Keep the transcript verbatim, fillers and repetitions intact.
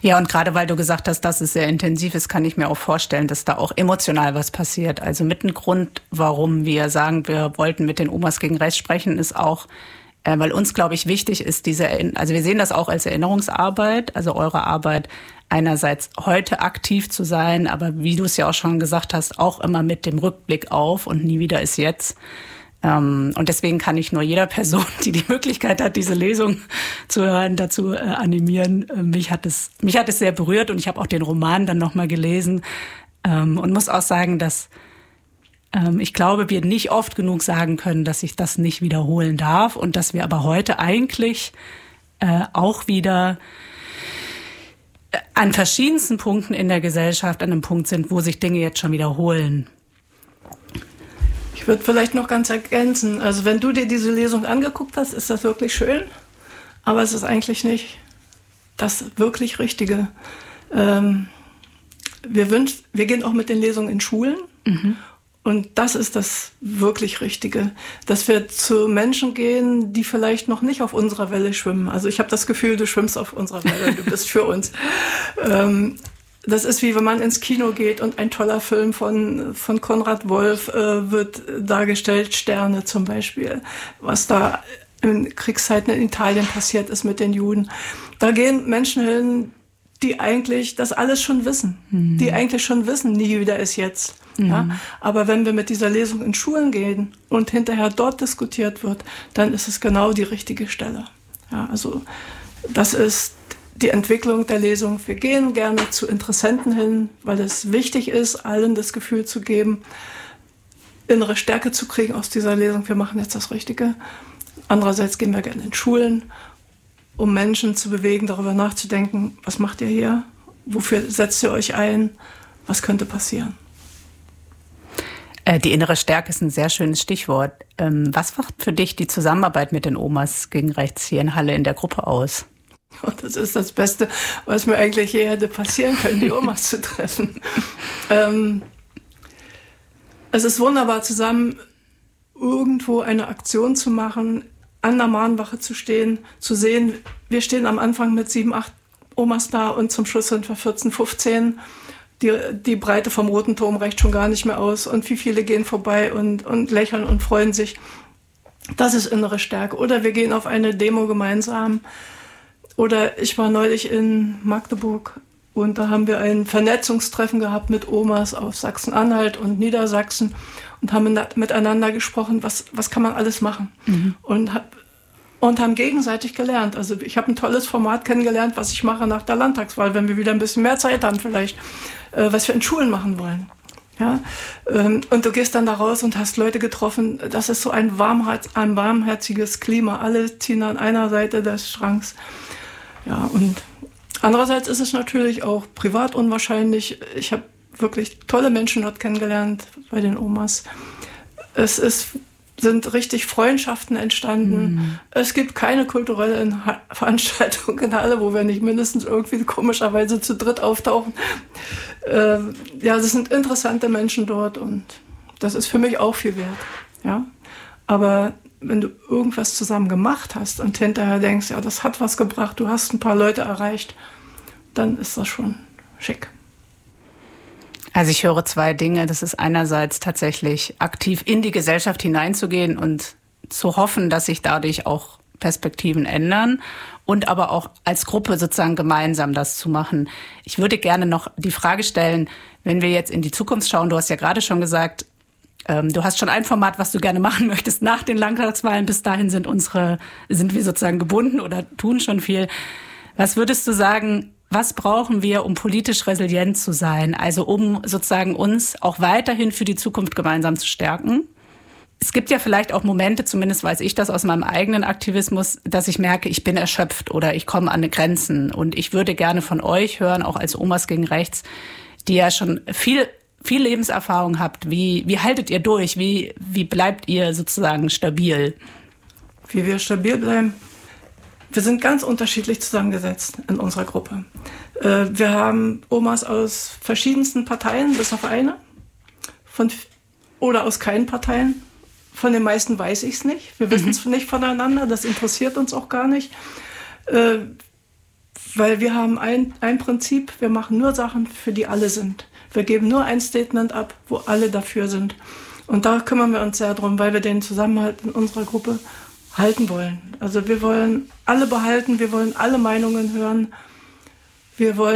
Ja, und gerade weil du gesagt hast, dass es sehr intensiv ist, kann ich mir auch vorstellen, dass da auch emotional was passiert. Also mit ein Grund, warum wir sagen, wir wollten mit den Omas gegen Rechts sprechen, ist auch, äh, weil uns, glaube ich, wichtig ist, diese, also wir sehen das auch als Erinnerungsarbeit, also eure Arbeit, einerseits heute aktiv zu sein, aber wie du es ja auch schon gesagt hast, auch immer mit dem Rückblick auf und nie wieder ist jetzt. Und deswegen kann ich nur jeder Person, die die Möglichkeit hat, diese Lesung zu hören, dazu äh, animieren. Mich hat es, mich hat es sehr berührt und ich habe auch den Roman dann nochmal gelesen ähm, und muss auch sagen, dass ähm, ich glaube, wir nicht oft genug sagen können, dass ich das nicht wiederholen darf und dass wir aber heute eigentlich äh, auch wieder an verschiedensten Punkten in der Gesellschaft an einem Punkt sind, wo sich Dinge jetzt schon wiederholen. Ich würde vielleicht noch ganz ergänzen, also wenn du dir diese Lesung angeguckt hast, ist das wirklich schön, aber es ist eigentlich nicht das wirklich Richtige. Ähm, wir, wünsch, wir gehen auch mit den Lesungen in Schulen mhm. und das ist das wirklich Richtige, dass wir zu Menschen gehen, die vielleicht noch nicht auf unserer Welle schwimmen. Also ich habe das Gefühl, du schwimmst auf unserer Welle, du bist für uns. Ähm, Das ist wie wenn man ins Kino geht und ein toller Film von, von Konrad Wolf äh, wird dargestellt, Sterne zum Beispiel, was da in Kriegszeiten in Italien passiert ist mit den Juden. Da gehen Menschen hin, die eigentlich das alles schon wissen, mhm. die eigentlich schon wissen, nie wieder ist jetzt. Mhm. Ja? Aber wenn wir mit dieser Lesung in Schulen gehen und hinterher dort diskutiert wird, dann ist es genau die richtige Stelle. Ja, also das ist die Entwicklung der Lesung. Wir gehen gerne zu Interessenten hin, weil es wichtig ist, allen das Gefühl zu geben, innere Stärke zu kriegen aus dieser Lesung. Wir machen jetzt das Richtige. Andererseits gehen wir gerne in Schulen, um Menschen zu bewegen, darüber nachzudenken, was macht ihr hier? Wofür setzt ihr euch ein? Was könnte passieren? Die innere Stärke ist ein sehr schönes Stichwort. Was macht für dich die Zusammenarbeit mit den Omas gegen Rechts hier in Halle in der Gruppe aus? Und das ist das Beste, was mir eigentlich je hätte passieren können, die Omas zu treffen. Ähm, es ist wunderbar, zusammen irgendwo eine Aktion zu machen, an der Mahnwache zu stehen, zu sehen, wir stehen am Anfang mit sieben, acht Omas da und zum Schluss sind wir vierzehn, fünfzehn. Die, die Breite vom Roten Turm reicht schon gar nicht mehr aus. Und wie viele gehen vorbei und, und lächeln und freuen sich. Das ist innere Stärke. Oder wir gehen auf eine Demo gemeinsam. Oder ich war neulich in Magdeburg und da haben wir ein Vernetzungstreffen gehabt mit Omas aus Sachsen-Anhalt und Niedersachsen und haben miteinander gesprochen, was, was kann man alles machen. Mhm. Und, hab, und haben gegenseitig gelernt. Also ich habe ein tolles Format kennengelernt, was ich mache nach der Landtagswahl, wenn wir wieder ein bisschen mehr Zeit haben vielleicht, äh, was wir in Schulen machen wollen. Ja, und du gehst dann da raus und hast Leute getroffen, das ist so ein, warmherz, ein warmherziges Klima. Alle ziehen an einer Seite des Schranks. Ja, und andererseits ist es natürlich auch privat unwahrscheinlich. Ich habe wirklich tolle Menschen dort kennengelernt bei den Omas. Es ist, sind richtig Freundschaften entstanden. Mhm. Es gibt keine kulturelle Veranstaltung in Halle, wo wir nicht mindestens irgendwie komischerweise zu dritt auftauchen. Äh, ja, es sind interessante Menschen dort und das ist für mich auch viel wert. Ja, aber wenn du irgendwas zusammen gemacht hast und hinterher denkst, ja, das hat was gebracht, du hast ein paar Leute erreicht, dann ist das schon schick. Also ich höre zwei Dinge. Das ist einerseits tatsächlich aktiv in die Gesellschaft hineinzugehen und zu hoffen, dass sich dadurch auch Perspektiven ändern und aber auch als Gruppe sozusagen gemeinsam das zu machen. Ich würde gerne noch die Frage stellen, wenn wir jetzt in die Zukunft schauen, du hast ja gerade schon gesagt, du hast schon ein Format, was du gerne machen möchtest nach den Landtagswahlen. Bis dahin sind unsere, sind wir sozusagen gebunden oder tun schon viel. Was würdest du sagen, was brauchen wir, um politisch resilient zu sein? Also um sozusagen uns auch weiterhin für die Zukunft gemeinsam zu stärken? Es gibt ja vielleicht auch Momente, zumindest weiß ich das aus meinem eigenen Aktivismus, dass ich merke, ich bin erschöpft oder ich komme an die Grenzen. Und ich würde gerne von euch hören, auch als Omas gegen Rechts, die ja schon viel viel Lebenserfahrung habt. Wie, wie haltet ihr durch? Wie, wie bleibt ihr sozusagen stabil? Wie wir stabil bleiben? Wir sind ganz unterschiedlich zusammengesetzt in unserer Gruppe. Wir haben Omas aus verschiedensten Parteien, bis auf eine. Von, oder aus keinen Parteien. Von den meisten weiß ich es nicht. Wir wissen es mhm. nicht voneinander. Das interessiert uns auch gar nicht. weil wir haben ein, ein Prinzip, wir machen nur Sachen, für die alle sind. Wir geben nur ein Statement ab, wo alle dafür sind. Und da kümmern wir uns sehr drum, weil wir den Zusammenhalt in unserer Gruppe halten wollen. Also wir wollen alle behalten, wir wollen alle Meinungen hören. Wir wollen